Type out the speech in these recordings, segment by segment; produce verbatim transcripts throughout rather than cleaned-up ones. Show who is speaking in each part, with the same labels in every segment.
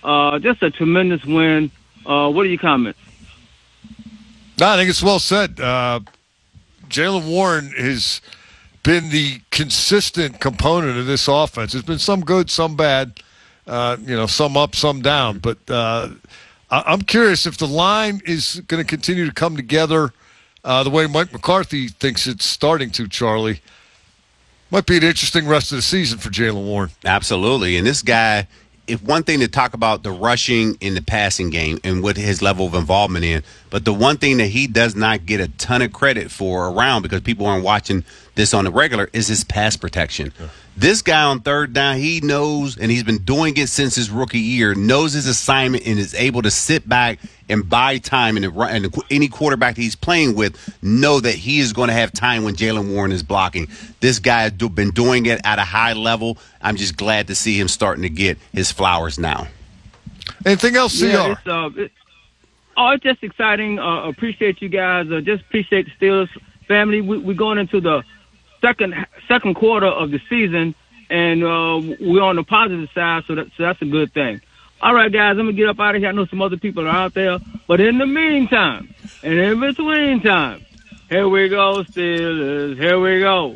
Speaker 1: Uh, just a tremendous win. Uh, what are your comments?
Speaker 2: No, I think it's well said. Uh, Jaylen Warren has been the consistent component of this offense. There's been some good, some bad, uh, you know, some up, some down. But uh, I- I'm curious if the line is going to continue to come together uh, the way Mike McCarthy thinks it's starting to, Charlie. Might be an interesting rest of the season for Jaylen Warren.
Speaker 3: Absolutely. And this guy, if one thing to talk about the rushing in the passing game and what his level of involvement in, but the one thing that he does not get a ton of credit for around because people aren't watching this on the regular is his pass protection. Yeah. This guy on third down, he knows, and he's been doing it since his rookie year, knows his assignment and is able to sit back and buy time. And, and any quarterback that he's playing with know that he is going to have time when Jaylen Warren is blocking. This guy has been doing it at a high level. I'm just glad to see him starting to get his flowers now.
Speaker 2: Anything else, C R?
Speaker 1: Yeah, it's, uh, it, oh, it's just exciting. Uh, appreciate you guys. Uh, just appreciate the Steelers family. We, we're going into the second second quarter of the season, and uh, we're on the positive side, so, that, so that's a good thing. All right, guys, I'm going to get up out of here. I know some other people are out there. But in the meantime, and in between time, here we go, Steelers. Here we go.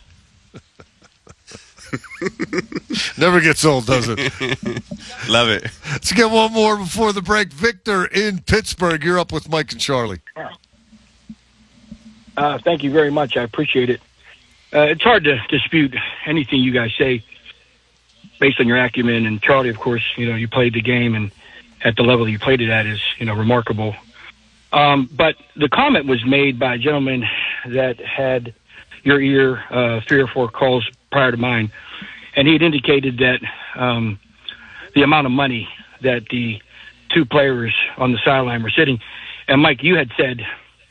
Speaker 2: Never gets old, does it?
Speaker 3: Love it.
Speaker 2: Let's get one more before the break. Victor in Pittsburgh. You're up with Mike and Charlie.
Speaker 4: Uh, thank you very much. I appreciate it. Uh, it's hard to dispute anything you guys say based on your acumen. And Charlie, of course, you know, you played the game and at the level you played it at is, you know, remarkable. Um, but the comment was made by a gentleman that had your ear uh, three or four calls prior to mine. And he had indicated that um, the amount of money that the two players on the sideline were sitting. And Mike, you had said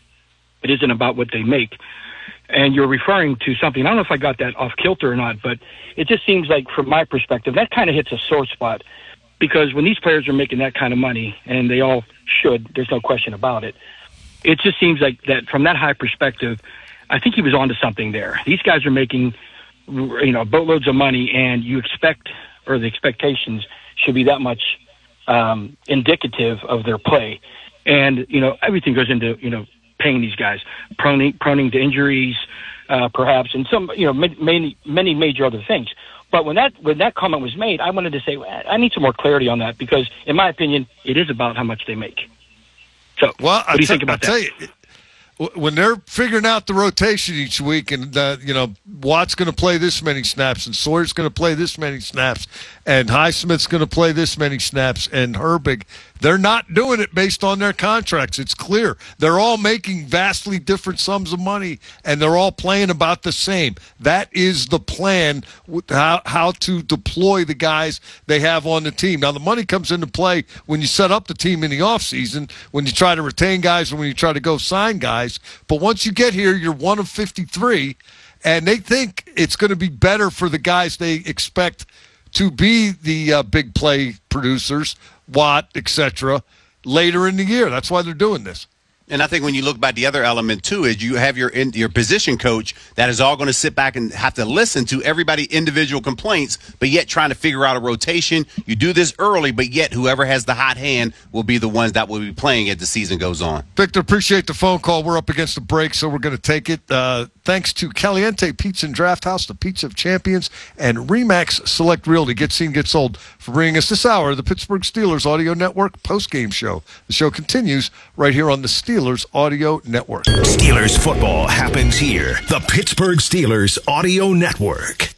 Speaker 4: it isn't about what they make. And you're referring to something, I don't know if I got that off kilter or not, but it just seems like from my perspective, that kind of hits a sore spot because when these players are making that kind of money, and they all should, there's no question about it, it just seems like that from that high perspective, I think he was onto something there. These guys are making, you know, boatloads of money, and you expect, or the expectations should be that much um, indicative of their play. And, you know, everything goes into, you know, paying these guys, proning, proning to injuries, uh, perhaps, and some, you know, many, many major other things. But when that when that comment was made, I wanted to say, well, I need some more clarity on that because, in my opinion, it is about how much they make. So,
Speaker 2: well,
Speaker 4: what do you
Speaker 2: t-
Speaker 4: think about
Speaker 2: I'll
Speaker 4: that?
Speaker 2: Tell you, when they're figuring out the rotation each week, and uh, you know, Watt's going to play this many snaps, and Sawyer's going to play this many snaps, and Highsmith's going to play this many snaps, and Herbig, they're not doing it based on their contracts. It's clear. They're all making vastly different sums of money, and they're all playing about the same. That is the plan, with how, how to deploy the guys they have on the team. Now, the money comes into play when you set up the team in the offseason, when you try to retain guys, and when you try to go sign guys. But once you get here, you're one of fifty-three, and they think it's going to be better for the guys they expect to be the uh, big play producers, Watt, et cetera, later in the year. That's why they're doing this.
Speaker 3: And I think when you look back, the other element, too, is you have your in, your position coach that is all going to sit back and have to listen to everybody individual complaints, but yet trying to figure out a rotation. You do this early, but yet whoever has the hot hand will be the ones that will be playing as the season goes on.
Speaker 2: Victor, appreciate the phone call. We're up against the break, so we're going to take it. Uh, thanks to Caliente Pizza and Draft House, the Pizza of Champions, and Remax Select Realty. Get seen, get sold for bringing us this hour of the Pittsburgh Steelers Audio Network postgame show. The show continues right here on the Steelers Audio Network.
Speaker 5: Steelers football happens here. The Pittsburgh Steelers Audio Network.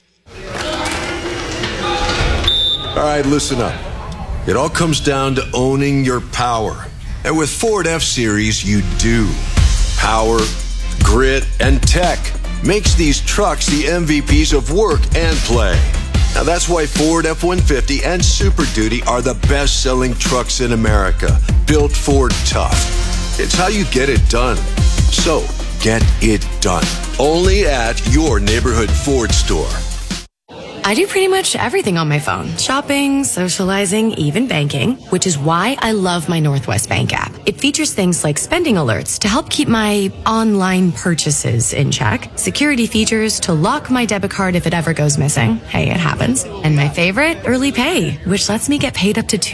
Speaker 6: All right, listen up. It all comes down to owning your power. And with Ford F-Series, you do. Power, grit, and tech makes these trucks the M V Ps of work and play. Now that's why Ford F one fifty and Super Duty are the best-selling trucks in America. Built Ford tough. It's how you get it done. So, get it done. Only at your neighborhood Ford store.
Speaker 7: I do pretty much everything on my phone. Shopping, socializing, even banking, which is why I love my Northwest Bank app. It features things like spending alerts to help keep my online purchases in check, security features to lock my debit card if it ever goes missing. Hey, it happens. And my favorite, early pay, which lets me get paid up to two